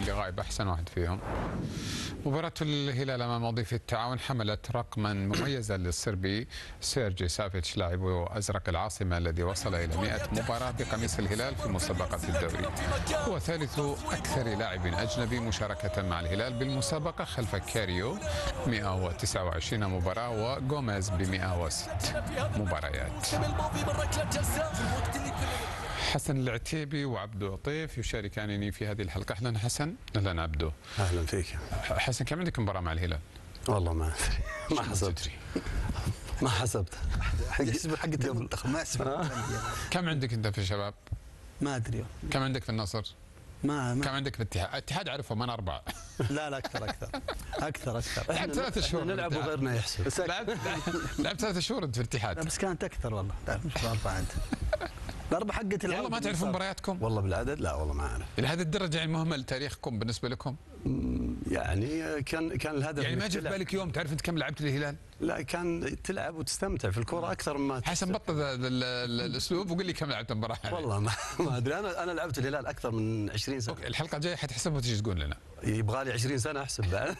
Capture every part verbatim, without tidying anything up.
اللي غايب أحسن واحد فيهم. مباراة الهلال أمام وظيفة التعاون حملت رقما مميزا للصربي سيرجي سافيتش لاعب أزرق العاصمة الذي وصل إلى مئة مباراة بقميص الهلال في مسابقة الدوري. هو ثالث أكثر لاعب أجنبي مشاركة مع الهلال بالمسابقة خلف كاريو مئة وتسعة وعشرين مباراة وغوميز ب مئة وستة مباريات. حسن العتيبي وعبدو عطيف يشاركانني في هذه الحلقة. أهلا حسن. أهلا عبدو. أهلا فيك. حسن، كم عندك مباراة مع الهلال؟ والله ما أدري، ما حسبت ما حسبت حق حق المنتخب ما حسبت. كم عندك أنت في الشباب؟ ما أدري. كم عندك في النصر؟ ما, ما كم عندك في الاتحاد؟ الاتحاد أعرفهم أنا أربعة. لا لا أكثر أكثر أكثر أكثر. لعبت ثلاث شهور نلعب وغيرنا يحسب. لعبت لعبت ثلاث شهور أنت في الاتحاد. لا بس كانت أكثر والله. أربعة أنت. الأربعة حقت العودة. والله ما تعرفون مبارياتكم؟ والله بالعدد لا والله ما أعرف. إلى هذه الدرجة يعني مهمل تاريخكم بالنسبة لكم؟ يعني كان كان الهدف يعني ما جاء في بالك يوم تعرف أنت كم لعبت الهلال؟ لا كان تلعب وتستمتع في الكرة أكثر مما حسن بطل الأسلوب وقل لي كم لعبت مباراة. والله ما ما أدري. أنا أنا لعبت الهلال أكثر من عشرين سنة. أوكي. الحلقة الجاية حتحسبها وتجي تقول لنا. يبغى لي عشرين سنة أحسب بعد.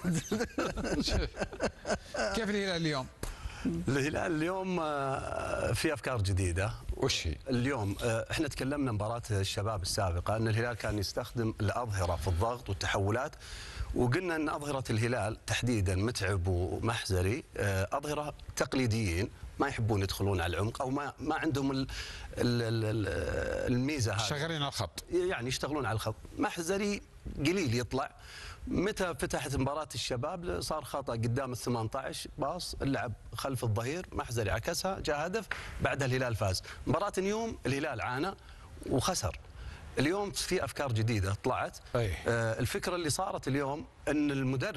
كيف الهلال اليوم؟ الهلال اليوم في أفكار جديدة. وش هي؟ اليوم احنا تكلمنا مباراة الشباب السابقة أن الهلال كان يستخدم الأظهرة في الضغط والتحولات، وقلنا أن أظهرة الهلال تحديدا متعب ومحزري أظهرة تقليديين ما يحبون يدخلون على العمق أو ما ما عندهم ال ال الميزة هذه. شغالين على الخط. يعني يشتغلون على الخط. محزري قليل يطلع. متى فتحت مباراة الشباب صار خطأ قدام ال ثمانية عشر باص، اللعب خلف الظهير، محزري عكسها جاء هدف، بعدها الهلال فاز. مباراة اليوم الهلال عانى وخسر. اليوم في أفكار جديدة طلعت. أيه. آه الفكرة اللي صارت اليوم أن المدرب